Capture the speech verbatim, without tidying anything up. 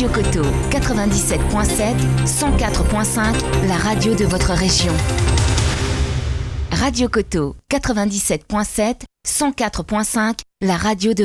Radio Coteau, quatre-vingt-dix-sept virgule sept, cent quatre virgule cinq, la radio de votre région. Radio Coteau, quatre-vingt-dix-sept virgule sept, cent quatre virgule cinq, la radio de